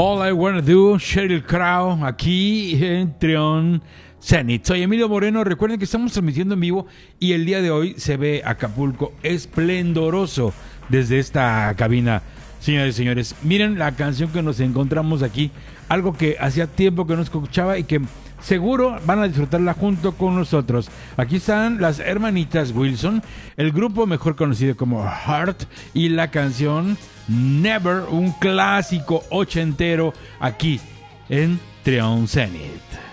All I Wanna Do, Sheryl Crow, aquí en Trión Zenith. Soy Emilio Moreno. Recuerden que estamos transmitiendo en vivo y el día de hoy se ve Acapulco esplendoroso desde esta cabina. Señores y señores, miren la canción que nos encontramos aquí, algo que hacía tiempo que no escuchaba y que seguro van a disfrutarla junto con nosotros. Aquí están las hermanitas Wilson, el grupo mejor conocido como Heart, y la canción Never, un clásico ochentero aquí en Trión Zenith.